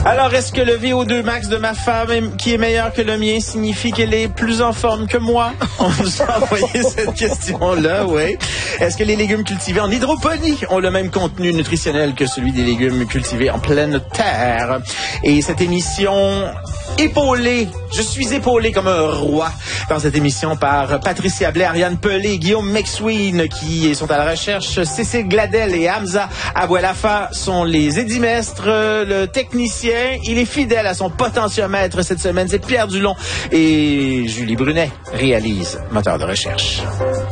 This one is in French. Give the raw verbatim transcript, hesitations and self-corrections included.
Alors, est-ce que le V O deux max de ma femme, est, qui est meilleur que le mien, signifie qu'elle est plus en forme que moi? On nous a envoyé cette question-là, oui. Est-ce que les légumes cultivés en hydroponie ont le même contenu nutritionnel que celui des légumes cultivés en pleine terre? Et cette émission épaulée, je suis épaulé comme un roi dans cette émission par Patricia Blais, Ariane Pelé, Guillaume McSween qui sont à la recherche, Cécile Gladel et Hamza Abouelafa sont les édimestres, le technicien, il est fidèle à son potentiomètre cette semaine, c'est Pierre Dulon et Julie Brunet réalise moteur de recherche.